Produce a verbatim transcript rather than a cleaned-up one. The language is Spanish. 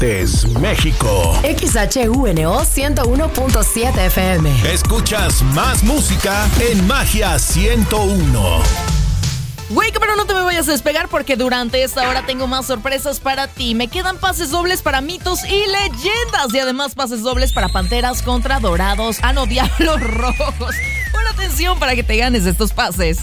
Aguascalientes, México. X H U N O ciento uno punto siete F M. Escuchas más música en Magia ciento uno. Güey, pero no te me vayas a despegar porque durante esta hora tengo más sorpresas para ti. Me quedan pases dobles para mitos y leyendas y además pases dobles para Panteras contra Dorados. Ah, no, Diablos Rojos. Pon atención para que te ganes estos pases.